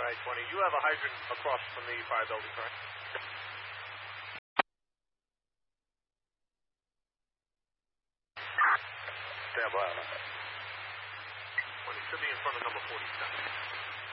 I-20. You have a hydrant across from the fire building, correct? Stand by on that. Well, he should be in front of number 47.